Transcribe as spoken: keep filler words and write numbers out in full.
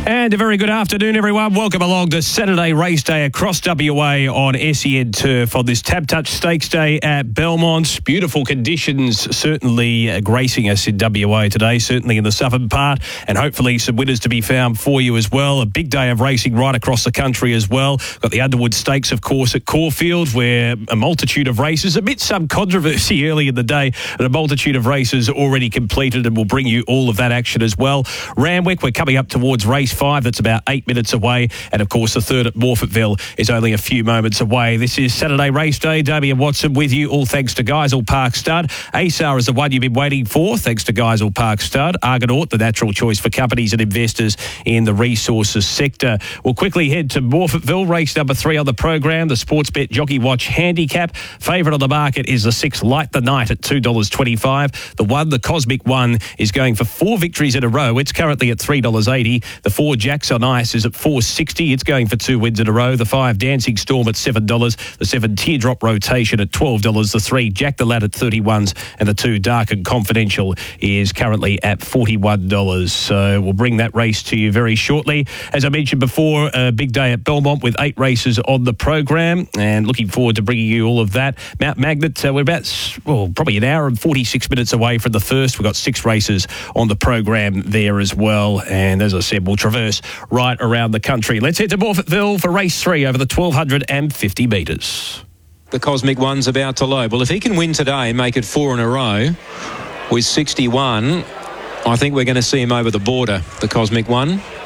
And a very good afternoon, everyone. Welcome along to Saturday Race Day across W A on S E N Turf on this Tab Touch Stakes Day at Belmont. Beautiful conditions certainly uh, gracing us in W A today, certainly in the southern part, and hopefully some winners to be found for you as well. A big day of racing right across the country as well. Got the Underwood Stakes, of course, at Caulfield, where a multitude of races, amid some controversy early in the day, and a multitude of races already completed, and we'll bring you all of that action as well. Randwick, we're coming up towards race five. That's about eight minutes away. And, of course, the third at Morfettville is only a few moments away. This is Saturday Race Day. Damien Watson with you, all thanks to Geisel Park Stud. A S A R is the one you've been waiting for, thanks to Geisel Park Stud. Argonaut, the natural choice for companies and investors in the resources sector. We'll quickly head to Morfettville, race number three on the program, the Sportsbet Jockey Watch Handicap. Favourite on the market is the six, Light the Night, at two dollars twenty-five. The one, the Cosmic One, is going for four victories in a row. It's currently at three dollars eighty. The four, Jacks on Ice, is at four dollars sixty. It's going for two wins in a row. The five, Dancing Storm, at seven dollars. The seven, Teardrop Rotation, at twelve dollars. The three, Jack the Lad, at thirty-one dollars. And the two, Dark and Confidential, is currently at forty-one dollars. So we'll bring that race to you very shortly. As I mentioned before, a big day at Belmont with eight races on the program, and looking forward to bringing you all of that. Mount Magnet, uh, we're about, well, probably an hour and forty-six minutes away from the first. We've got six races on the program there as well. And as I said, we'll traverse right around the country. Let's head to Morfettville for race three over the twelve fifty metres. The Cosmic One's about to load. Well, if he can win today and make it four in a row with sixty-one, I think we're going to see him over the border, the Cosmic One.